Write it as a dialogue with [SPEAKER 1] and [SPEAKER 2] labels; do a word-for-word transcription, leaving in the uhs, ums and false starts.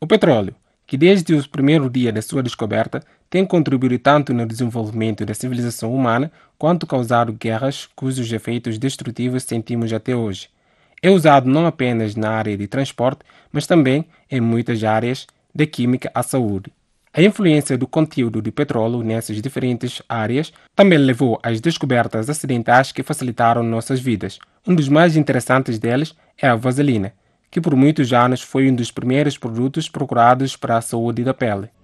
[SPEAKER 1] O petróleo, que desde o primeiro dia da sua descoberta tem contribuído tanto no desenvolvimento da civilização humana quanto causado guerras cujos efeitos destrutivos sentimos até hoje. É usado não apenas na área de transporte, mas também em muitas áreas, da química à saúde. A influência do conteúdo de petróleo nessas diferentes áreas também levou às descobertas acidentais que facilitaram nossas vidas. Um dos mais interessantes deles é a vaselina, que por muitos anos foi um dos primeiros produtos procurados para a saúde da pele.